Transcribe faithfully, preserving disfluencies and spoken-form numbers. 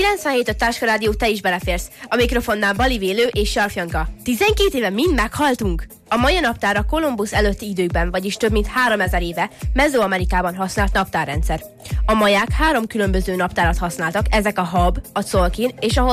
kilencvenhét a Táska Rádió, te is beleférsz. A mikrofonnál Bali Vélő és Sarfjanka. tizenkét éve mind meghaltunk. A maja naptár a Kolumbusz előtti időkben, vagyis több mint háromezer éve Mezoamerikában használt naptárrendszer. A maják három különböző naptárat használtak, ezek a Hab, a Tzolkin és a